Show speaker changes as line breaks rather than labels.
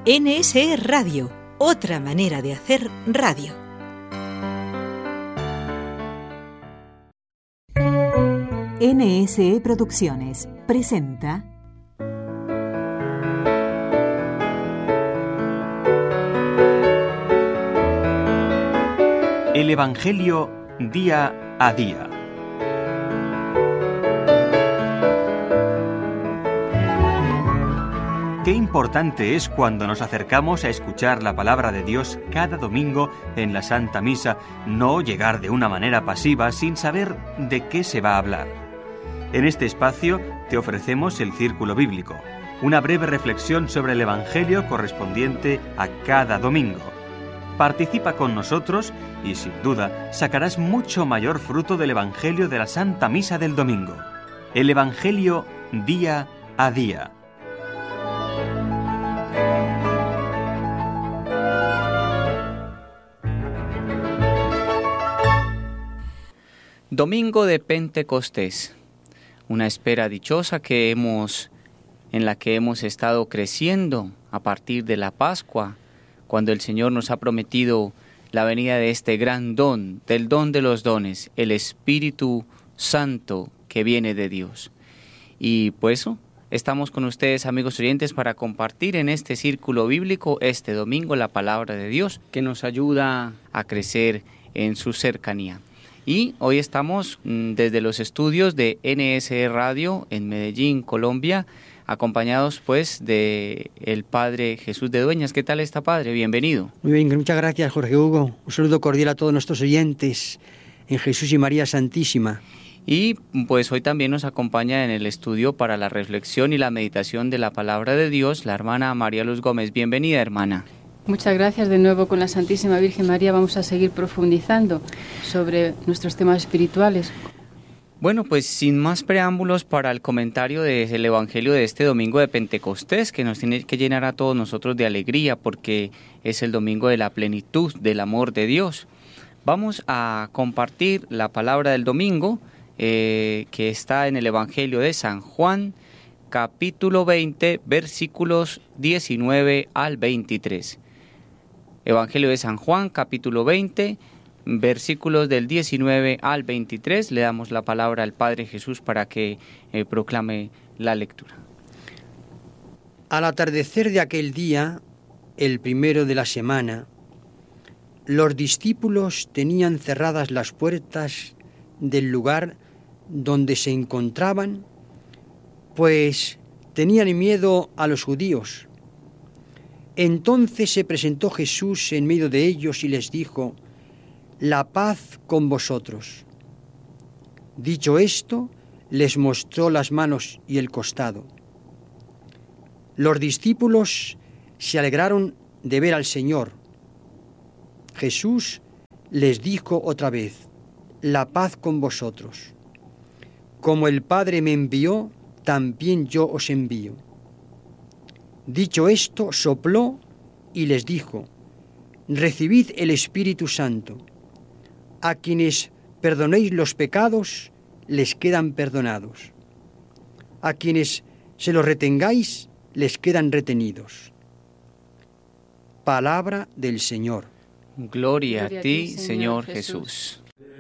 NSE Radio, otra manera de hacer radio.
NSE Producciones presenta
El Evangelio día a día. Qué importante es cuando nos acercamos a escuchar la palabra de Dios cada domingo en la Santa Misa, no llegar de una manera pasiva sin saber de qué se va a hablar. En este espacio te ofrecemos el Círculo Bíblico, una breve reflexión sobre el Evangelio correspondiente a cada domingo. Participa con nosotros y sin duda sacarás mucho mayor fruto del Evangelio de la Santa Misa del domingo. El Evangelio día a día.
Domingo de Pentecostés, una espera dichosa en la que hemos estado creciendo a partir de la Pascua, cuando el Señor nos ha prometido la venida de este gran don, del don de los dones, el Espíritu Santo que viene de Dios. Y pues estamos con ustedes, amigos oyentes, para compartir en este círculo bíblico este domingo la palabra de Dios que nos ayuda a crecer en su cercanía. Y hoy estamos desde los estudios de NSE Radio en Medellín, Colombia, acompañados pues de el Padre Jesús de Dueñas. ¿Qué tal está, Padre? Bienvenido.
Muy bien, muchas gracias, Jorge Hugo. Un saludo cordial a todos nuestros oyentes en Jesús y María Santísima.
Y pues hoy también nos acompaña en el estudio para la reflexión y la meditación de la palabra de Dios la hermana María Luz Gómez. Bienvenida, hermana.
Muchas gracias. De nuevo con la Santísima Virgen María vamos a seguir profundizando sobre nuestros temas espirituales.
Bueno, pues sin más preámbulos para el comentario del Evangelio de este domingo de Pentecostés, que nos tiene que llenar a todos nosotros de alegría porque es el domingo de la plenitud del amor de Dios. Vamos a compartir la palabra del domingo que está en el Evangelio de San Juan, capítulo 20, versículos 19 al 23. Evangelio de San Juan, capítulo 20, versículos del 19 al 23. Le damos la palabra al Padre Jesús para que proclame la lectura.
Al atardecer de aquel día, el primero de la semana, los discípulos tenían cerradas las puertas del lugar donde se encontraban, pues tenían miedo a los judíos. Entonces se presentó Jesús en medio de ellos y les dijo: «La paz con vosotros». Dicho esto, les mostró las manos y el costado. Los discípulos se alegraron de ver al Señor. Jesús les dijo otra vez: «La paz con vosotros. Como el Padre me envió, también yo os envío». Dicho esto, sopló y les dijo: «Recibid el Espíritu Santo. A quienes perdonéis los pecados, les quedan perdonados. A quienes se los retengáis, les quedan retenidos». Palabra del Señor.
Gloria a ti, Señor Jesús.